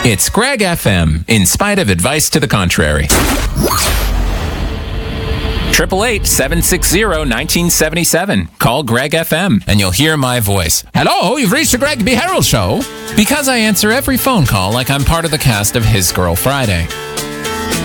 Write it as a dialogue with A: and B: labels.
A: It's Greg FM, in spite of advice to the contrary. 888-760-1977. Call Greg FM, and you'll hear my voice. Hello, you've reached the Greg B. Harold Show. Because I answer every phone call like I'm part of the cast of His Girl Friday.